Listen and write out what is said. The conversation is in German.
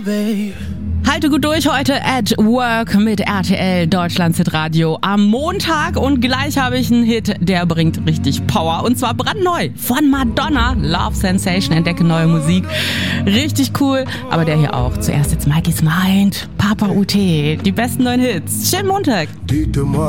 Halte gut durch heute at Work mit RTL Deutschlands Hitradio am Montag und gleich habe ich einen Hit, der bringt richtig Power und zwar brandneu von Madonna, Love Sensation, entdecke neue Musik, richtig cool, aber der hier auch. Zuerst jetzt Mikey's Mind, Papa UT, die besten neuen Hits. Schönen Montag.